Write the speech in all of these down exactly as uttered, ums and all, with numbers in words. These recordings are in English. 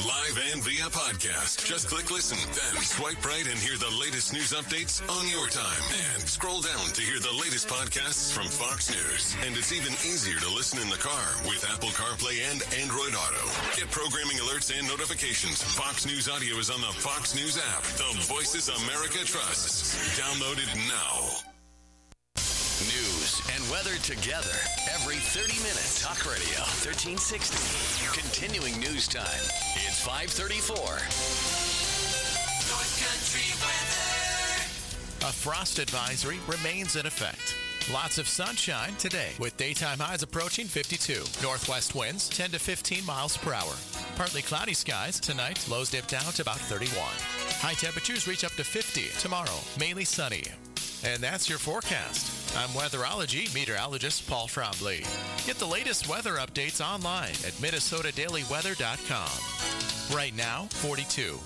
live and via podcast. Just click listen, then swipe right and hear the latest news updates on your time. And scroll down to hear the latest podcasts from Fox News. And it's even easier to listen in the car with Apple CarPlay and Android Auto. Get programming alerts and notifications. Fox News Audio is on the Fox News app. The Voices America trusts. Download it now. News and weather together every thirty minutes. Talk Radio thirteen sixty. Continuing news time. It's five thirty-four. North Country weather. A frost advisory remains in effect. Lots of sunshine today with daytime highs approaching fifty-two. Northwest winds ten to fifteen miles per hour. Partly cloudy skies tonight. Lows dip down to about thirty-one. High temperatures reach up to fifty tomorrow. Mainly sunny. And that's your forecast. I'm weatherology meteorologist Paul Trombley. Get the latest weather updates online at Minnesota Daily Weather dot com. Right now, forty-two.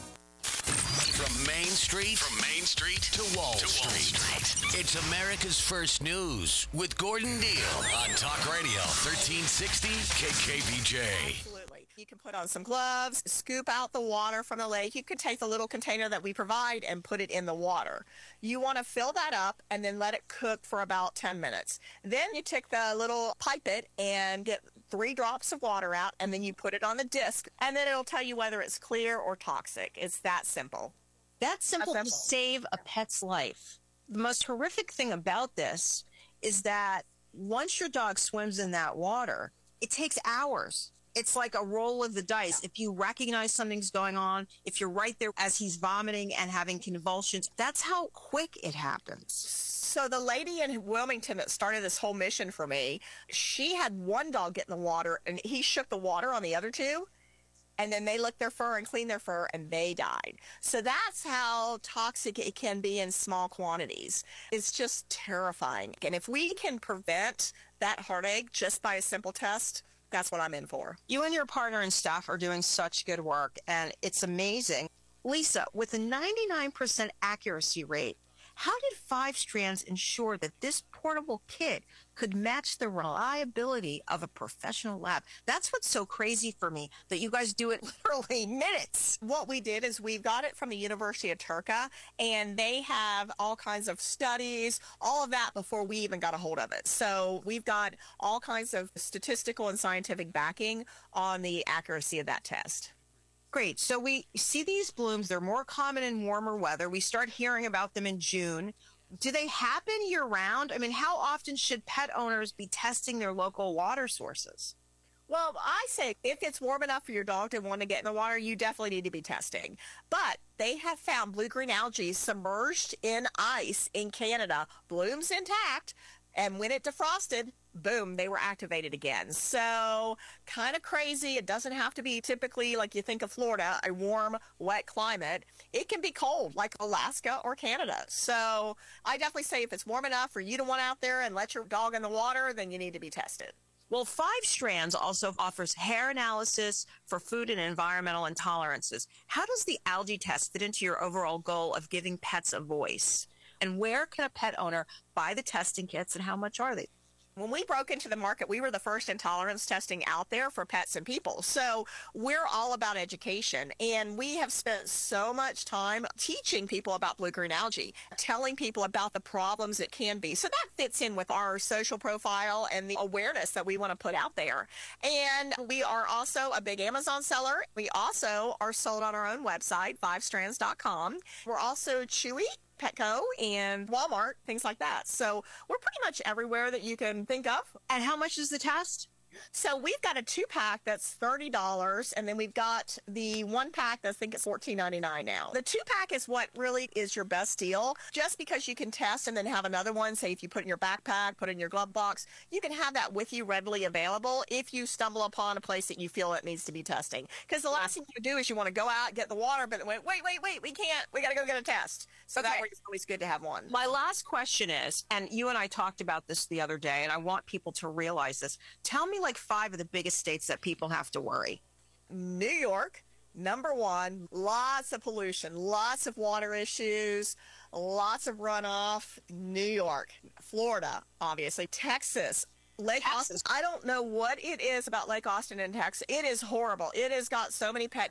From Main Street, from Main Street to Wall, to Wall Street. Street. It's America's First News with Gordon Deal on Talk Radio thirteen sixty K K B J. Absolutely. You can put on some gloves, scoop out the water from the lake. You could take the little container that we provide and put it in the water. You want to fill that up and then let it cook for about ten minutes. Then you take the little pipette and get three drops of water out, and then you put it on the disc, and then it'll tell you whether it's clear or toxic. It's that simple. That's simple, That's to simple. save a pet's life. The most horrific thing about this is that once your dog swims in that water, it takes hours. It's like a roll of the dice. If you recognize something's going on, if you're right there as he's vomiting and having convulsions, that's how quick it happens. So the lady in Wilmington that started this whole mission for me, she had one dog get in the water, and he shook the water on the other two, and then they licked their fur and cleaned their fur, and they died. So that's how toxic it can be in small quantities. It's just terrifying. And if we can prevent that heartache just by a simple test, that's what I'm in for. You and your partner and staff are doing such good work, and it's amazing. Lisa, with a ninety-nine percent accuracy rate, how did Five Strands ensure that this portable kit could match the reliability of a professional lab? That's what's so crazy for me, that you guys do it literally minutes. What we did is we got it from the University of Turku, and they have all kinds of studies, all of that before we even got a hold of it. So we've got all kinds of statistical and scientific backing on the accuracy of that test. Great. So we see these blooms. They're more common in warmer weather. We start hearing about them in June. Do they happen year-round? I mean, how often should pet owners be testing their local water sources? Well, I say if it's warm enough for your dog to want to get in the water, you definitely need to be testing. But they have found blue-green algae submerged in ice in Canada, blooms intact, and when it defrosted, boom, they were activated again. So kind of crazy. It doesn't have to be typically like you think of Florida, a warm, wet climate. It can be cold like Alaska or Canada. So I definitely say if it's warm enough for you to want out there and let your dog in the water, then you need to be tested. Well, Five Strands also offers hair analysis for food and environmental intolerances. How does the algae test fit into your overall goal of giving pets a voice? And where can a pet owner buy the testing kits, and how much are they? When we broke into the market, we were the first intolerance testing out there for pets and people. So we're all about education, and we have spent so much time teaching people about blue-green algae, telling people about the problems it can be. So that fits in with our social profile and the awareness that we want to put out there. And we are also a big Amazon seller. We also are sold on our own website, five strands dot com. We're also Chewy, Petco, and Walmart, things like that. So we're pretty much everywhere that you can think of. And how much is the test? So we've got a two-pack that's thirty dollars, and then we've got the one-pack that I think is fourteen ninety-nine now. The two-pack is what really is your best deal, just because you can test and then have another one. Say if you put it in your backpack, put it in your glove box, you can have that with you readily available if you stumble upon a place that you feel it needs to be testing. Because the last thing you do is you want to go out, get the water, but wait, wait, wait, wait, we can't. We got to go get a test. So Okay. that way it's always good to have one. My last question is, and you and I talked about this the other day, and I want people to realize this. Tell me like five of the biggest states that people have to worry. New York, number one, lots of pollution, lots of water issues, lots of runoff. New York, Florida, obviously, Texas, Lake Texas. Austin. I don't know what it is about Lake Austin and Texas. It is horrible. It has got so many pet